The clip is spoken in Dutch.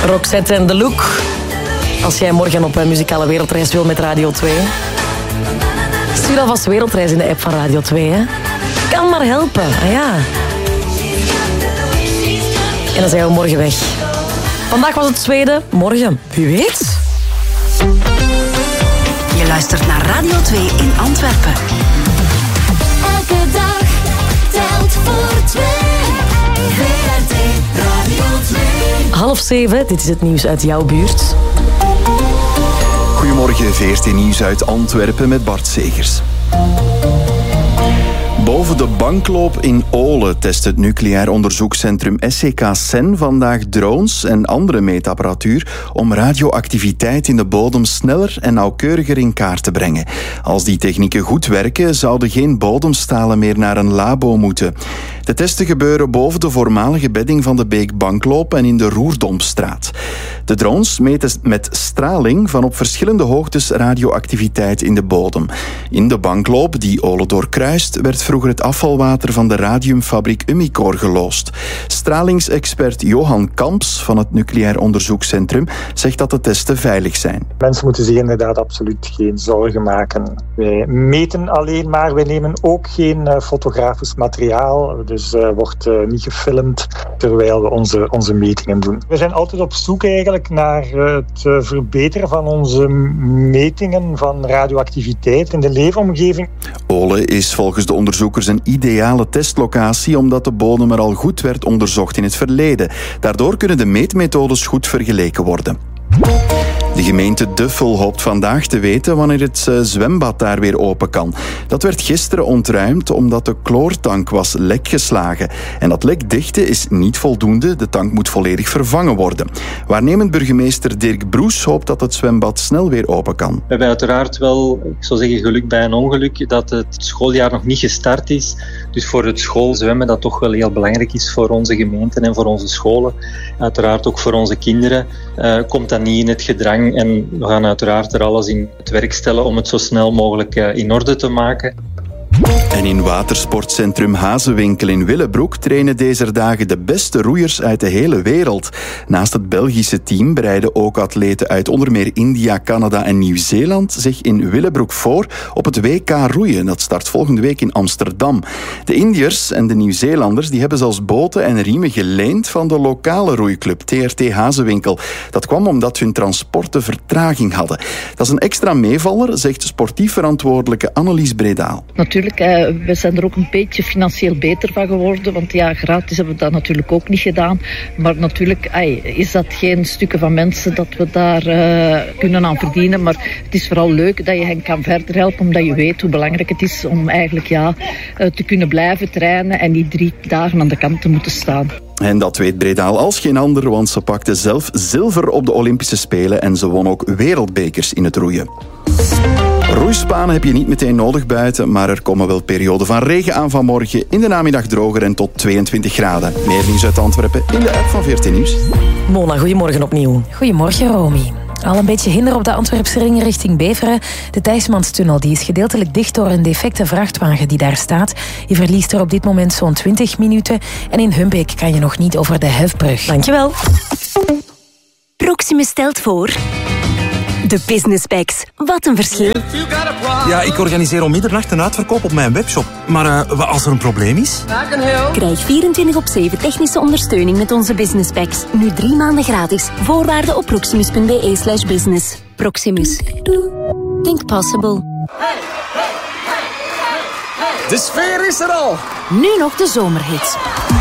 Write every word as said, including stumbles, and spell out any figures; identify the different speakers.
Speaker 1: Roxette en The Look. Als jij morgen op een muzikale wereldreis wil met Radio twee. Stuur alvast wereldreis in de app van Radio twee. Hè? Kan maar helpen. Ah, ja. En dan zijn we morgen weg. Vandaag was het Zweden. Morgen, wie weet.
Speaker 2: Je luistert naar Radio twee in Antwerpen.
Speaker 3: Elke dag telt voor twee. V R T Radio twee.
Speaker 1: Half zeven, dit is het nieuws uit jouw buurt.
Speaker 4: Goedemorgen, V R T Nieuws uit Antwerpen met Bart Segers. Boven de bankloop in Ole test het nucleair onderzoekscentrum S C K C E N vandaag drones en andere meetapparatuur om radioactiviteit in de bodem sneller en nauwkeuriger in kaart te brengen. Als die technieken goed werken, zouden geen bodemstalen meer naar een labo moeten. De testen gebeuren boven de voormalige bedding van de Beek Bankloop en in de Roerdompstraat. De drones meten met straling van op verschillende hoogtes radioactiviteit in de bodem. In de bankloop die Ole doorkruist, werd vroeger het afvalwater van de radiumfabriek Umicore geloosd. Stralingsexpert Johan Kamps van het Nucleair Onderzoekscentrum zegt dat de testen veilig zijn.
Speaker 5: Mensen moeten zich inderdaad absoluut geen zorgen maken. Wij meten alleen maar, wij nemen ook geen uh, fotografisch materiaal. Dus uh, wordt uh, niet gefilmd terwijl we onze, onze metingen doen. We zijn altijd op zoek eigenlijk naar uh, het uh, verbeteren van onze metingen van radioactiviteit in de leefomgeving.
Speaker 4: Ole is volgens de onderzoekers een ideale testlocatie omdat de bodem er al goed werd onderzocht in het verleden. Daardoor kunnen de meetmethodes goed vergeleken worden. De gemeente Duffel hoopt vandaag te weten wanneer het zwembad daar weer open kan. Dat werd gisteren ontruimd omdat de chloortank was lek geslagen. En dat lek dichten is niet voldoende, de tank moet volledig vervangen worden. Waarnemend burgemeester Dirk Broes hoopt dat het zwembad snel weer open kan.
Speaker 6: We hebben uiteraard wel, ik zou zeggen geluk bij een ongeluk, dat het schooljaar nog niet gestart is. Dus voor het schoolzwemmen dat toch wel heel belangrijk is voor onze gemeenten en voor onze scholen. Uiteraard ook voor onze kinderen uh, komt dat niet in het gedrang. En we gaan uiteraard er alles in het werk stellen om het zo snel mogelijk in orde te maken.
Speaker 4: En in watersportcentrum Hazewinkel in Willebroek trainen deze dagen de beste roeiers uit de hele wereld. Naast het Belgische team bereiden ook atleten uit onder meer India, Canada en Nieuw-Zeeland zich in Willebroek voor op het W K roeien. Dat start volgende week in Amsterdam. De Indiërs en de Nieuw-Zeelanders die hebben zelfs boten en riemen geleend van de lokale roeiclub T R T Hazewinkel. Dat kwam omdat hun transporten vertraging hadden. Dat is een extra meevaller, zegt sportief verantwoordelijke Annelies Bredaal.
Speaker 7: Natuurlijk, we zijn er ook een beetje financieel beter van geworden, want ja, gratis hebben we dat natuurlijk ook niet gedaan. Maar natuurlijk is dat geen stukken van mensen dat we daar uh, kunnen aan verdienen. Maar het is vooral leuk dat je hen kan verder helpen, omdat je weet hoe belangrijk het is om eigenlijk ja, uh, te kunnen blijven trainen en niet drie dagen aan de kant te moeten staan.
Speaker 4: En dat weet Bredaal als geen ander, want ze pakte zelf zilver op de Olympische Spelen en ze won ook wereldbekers in het roeien. Roeispanen heb je niet meteen nodig buiten, maar er komen wel perioden van regen aan vanmorgen. In de namiddag droger en tot tweeëntwintig graden. Meer nieuws uit Antwerpen in de app van V R T Nieuws.
Speaker 1: Mona, goedemorgen opnieuw.
Speaker 8: Goedemorgen, Romy. Al een beetje hinder op de Antwerpse ring richting Beveren. De Thijsmanstunnel die is gedeeltelijk dicht door een defecte vrachtwagen die daar staat. Je verliest er op dit moment zo'n twintig minuten. En in Humbeek kan je nog niet over de Hefbrug.
Speaker 1: Dankjewel.
Speaker 2: Proximus stelt voor... De Business Packs. Wat een verschil.
Speaker 9: Ja, ik organiseer om middernacht een uitverkoop op mijn webshop. Maar uh, wat als er een probleem is?
Speaker 2: Krijg vierentwintig op zeven technische ondersteuning met onze Business Packs. Nu drie maanden gratis. Voorwaarden op proximus.be slash business. Proximus. Think possible.
Speaker 9: De sfeer is er al.
Speaker 2: Nu nog de zomerhits.